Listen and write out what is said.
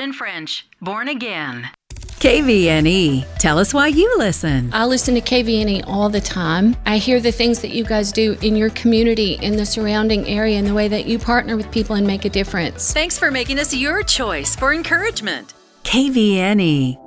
Austin French, Born Again. KVNE. Tell us why you listen. I listen to KVNE all the time. I hear the things that you guys do in your community, in the surrounding area, and the way that you partner with people and make a difference. Thanks for making us your choice for encouragement. KVNE.